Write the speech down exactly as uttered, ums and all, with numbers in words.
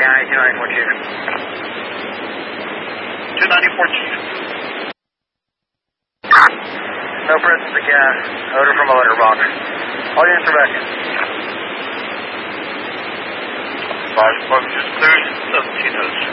County, two ninety-four Chief. two ninety-four Chief. No presence of gas. Odor from a letter box. All units are back in. Five, five, just cleared seventeen oh six.